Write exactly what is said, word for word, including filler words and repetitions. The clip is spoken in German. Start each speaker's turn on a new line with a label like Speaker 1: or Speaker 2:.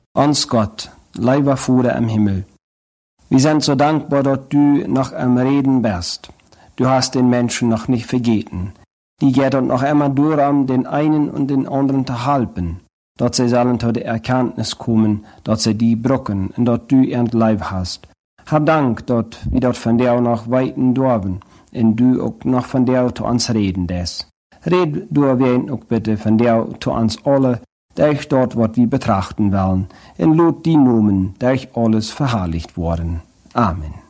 Speaker 1: Ons Gott, lieber Vater im Himmel, wir sind so dankbar, dass du noch am Reden bist. Du hast den Menschen noch nicht vergeten. Die geht uns noch immer darum, den einen und den anderen zu helfen, dass sie sollen zu der Erkenntnis kommen, dass sie die brücken und dass du ihr Leib hast. Hab Dank, dass wir dort von dir noch weiten dürfen und du auch noch von dir zu uns reden des. Red du wen auch bitte von dir zu uns alle, durch dort, was wir betrachten wollen, und lot die Nomen, durch alles verherrlicht worden. Amen.